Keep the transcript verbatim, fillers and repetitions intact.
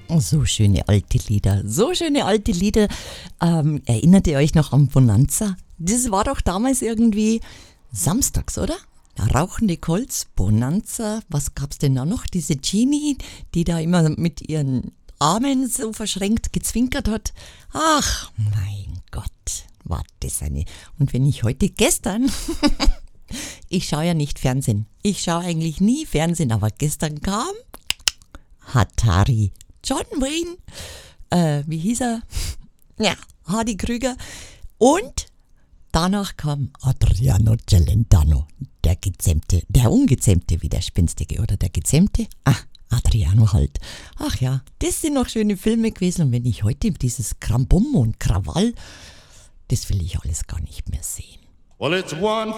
So schöne alte Lieder, so schöne alte Lieder. Ähm, erinnert ihr euch noch an Bonanza? Das war doch damals irgendwie samstags, oder? Rauchende Colts, Bonanza, was gab's denn da noch? Diese Genie, die da immer mit ihren Armen so verschränkt gezwinkert hat. Ach, mein Gott, war das eine... Und wenn ich heute, gestern... Ich schaue ja nicht Fernsehen. Ich schaue eigentlich nie Fernsehen, aber gestern kam Hatari, John Wayne, äh, wie hieß er? Ja, Hardy Krüger. Und danach kam Adriano Celentano, der Gezähmte, der Ungezähmte wie der Spinstige, oder der Gezähmte? Ah, Adriano halt. Ach ja, das sind noch schöne Filme gewesen. Und wenn ich heute dieses Krambum und Krawall, das will ich alles gar nicht mehr sehen. Well, it's one